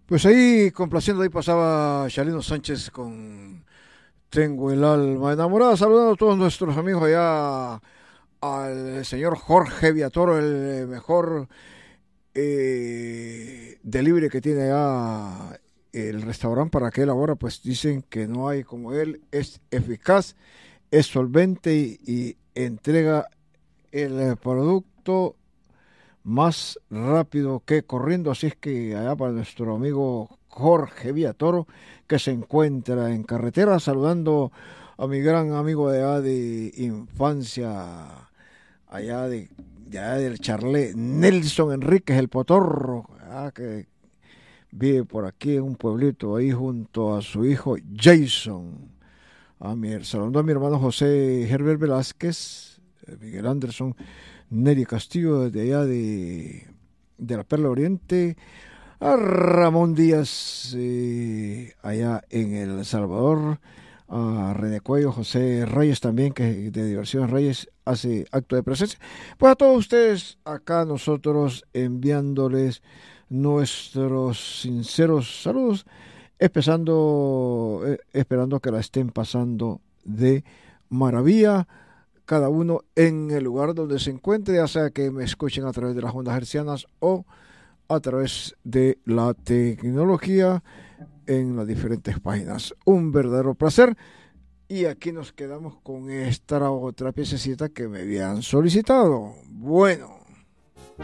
Pues ahí, complaciendo, ahí pasaba Chalino Sánchez con Tengo el alma enamorada, saludando a todos nuestros amigos allá, al señor Jorge Viatoro, el mejor delivery que tiene allá el restaurante para que él ahora, pues dicen que no hay como él, es eficaz, es solvente y entrega el producto más rápido que corriendo. Así es que allá para nuestro amigo Jorge Villatoro, que se encuentra en carretera, saludando a mi gran amigo de allá de infancia, allá de allá del Charlé, Nelson Enríquez, el Potorro, que vive por aquí en un pueblito ahí junto a su hijo Jason. Saludando a mi hermano José Herbert Velázquez, Miguel Anderson, Neri Castillo de allá de la Perla Oriente, a Ramón Díaz allá en El Salvador, a René Cuello, José Reyes también, que de Diversiones Reyes hace acto de presencia. Pues a todos ustedes acá nosotros enviándoles nuestros sinceros saludos, esperando que la estén pasando de maravilla cada uno en el lugar donde se encuentre, ya sea que me escuchen a través de las ondas hercianas o a través de la tecnología en las diferentes páginas. Un verdadero placer. Y aquí nos quedamos con esta otra piececita que me habían solicitado. Bueno.